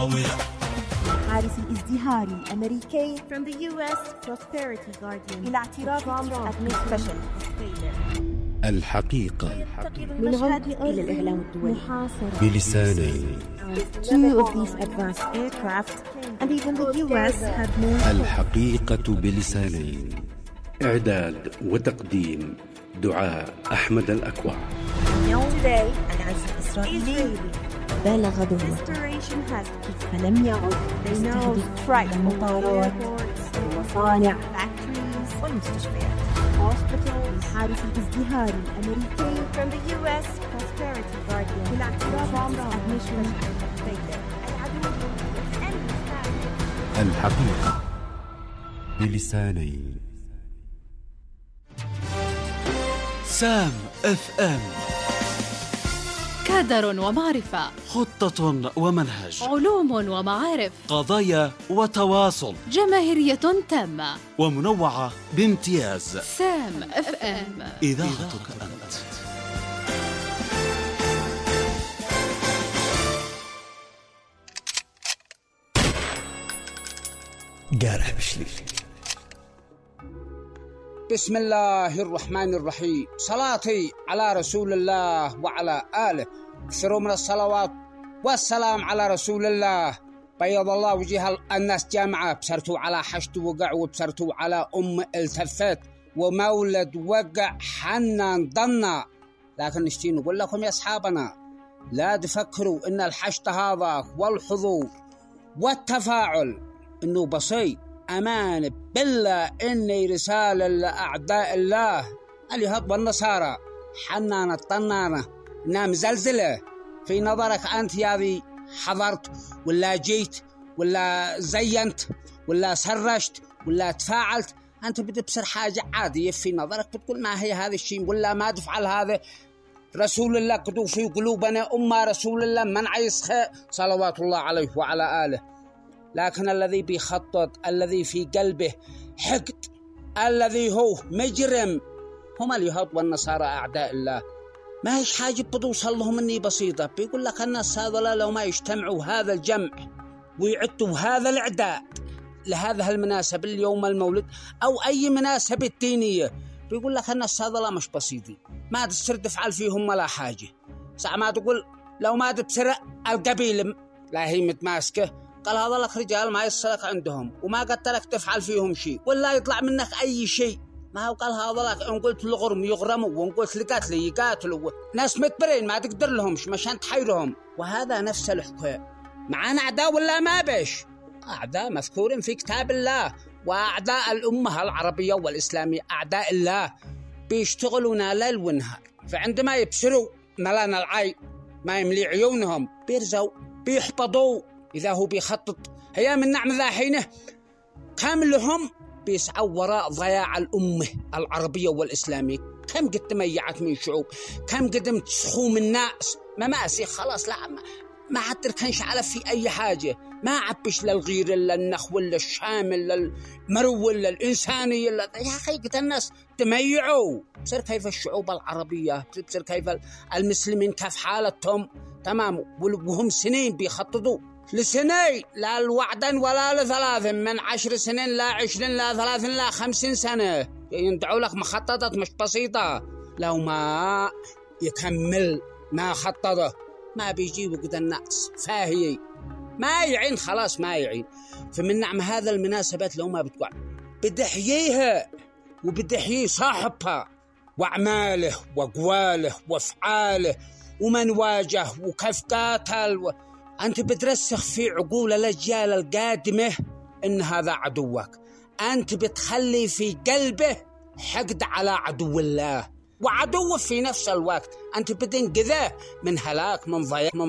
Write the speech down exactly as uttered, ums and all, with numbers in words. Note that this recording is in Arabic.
حارس الازدهار الأمريكي from the يو إس Prosperity Guardian إلى اعتراف ترامب administration الحقيقة من عمق إلى الإعلام الدولي بلسانين. Two of these advanced aircraft and even the يو إس have more. الحقيقة بلسانين. إعداد وتقديم دعاء أحمد الأكوع. Today العنف الإسرائيلي بالغ ذروته فلم يعد يستهدف المطارات والمصانع والمستشفيات. حارس الازدهار الأمريكي from the يو إس Prosperity Guardian إلى اعتراف ترامب administration الحقيقة بلسانين. سام اف ام، كادر ومعرفة، خطة ومنهج، علوم ومعارف، قضايا وتواصل، جماهيرية تامة ومنوعة بامتياز. سام اف ام، إذاعتك أنت. قارح بشلي. بسم الله الرحمن الرحيم. صلاتي على رسول الله وعلى آله، اكثروا من الصلوات والسلام على رسول الله. بيض الله وجه الناس جامعة، بسرتوا على حشد وقع، وبسرتوا على أم التفت ومولد وقع حنان ضنا. لكن نشتي نقول لكم يا أصحابنا، لا تفكروا إن الحشد هذا والحضور والتفاعل إنه بسيط. أمان بالله إني رسالة لأعداء الله اليهود والنصارى حنانة طنانة إنها مزلزلة في نظرك أنت يا ذي. حضرت ولا جيت ولا زينت ولا سرشت ولا تفاعلت، أنت بتبصر حاجة عادية في نظرك، بتقول ما هي هذا الشيء ولا ما تفعل هذا. رسول الله كتب في قلوبنا أمة رسول الله من عيسخ صلوات الله عليه وعلى آله. لكن الذي بيخطط، الذي في قلبه حقد، الذي هو مجرم، هم اليهود والنصارى أعداء الله. ما هيش حاجة بتوصل لهم إني بسيطة. بيقول لك الناس هذا لو ما يجتمعوا هذا الجمع ويعدوا هذا الإعداد لهذا المناسبة اليوم المولد أو أي مناسبة دينية، بيقول لك الناس هذا مش بسيطين، ما تصير تفعل فيهم ولا حاجة. ساعة ما تقول لو ما تبصر القبيلة لا هي متماسكة، قال هذا لك رجال ما يصلك عندهم وما قلت لك تفعل فيهم شيء ولا يطلع منك أي شيء. ما هو قال هذا لك إن قلت لغرم يغرموا وإن قلت لقتل يقاتلوا، ناس متبرين ما تقدر لهمش مشان تحيرهم. وهذا نفس الحكاية معانا أعداء ولا ما بيش أعداء مذكورين في كتاب الله، وأعداء الأمة العربية والإسلامية أعداء الله بيشتغلون ليل ونهار. فعندما يبصروا ملان العين ما يملي عيونهم بيرزوا بيحبطوا. إذا هو بيخطط هي من نعم ذا حينه كاملهم بيسعوا وراء ضياع الأمة العربية والإسلامية. كم قد تميعت من شعوب، كم قدم تسخو من ناس مماسي خلاص لا ما, ما عاد كانش على في أي حاجة، ما عبش للغير إلا النخو إلا الشام إلا المرو إلا الإنساني إلا يا أخي قد الناس تميعوا. بصير كيف الشعوب العربية، بصير كيف المسلمين كيف حالتهم تمام، وهم سنين بيخططوا لسنين لا الوعدا ولا لثلاث، من عشر سنين لا عشرين لا ثلاثين لا خمسين سنة يندعوا لك مخططات مش بسيطة. لو ما يكمل ما خططه ما بيجي وقت الناس فاهي ما يعين خلاص ما يعين. فمن نعم هذا المناسبات لو ما بتقع بدحييها وبدحيي صاحبها وأعماله وقواله وافعاله ومن واجه وكيف قاتل و... أنت بترسخ في عقول الأجيال القادمة إن هذا عدوك، أنت بتخلي في قلبه حقد على عدو الله وعدو في نفس الوقت، أنت بتنقذه من هلاك من ضياع.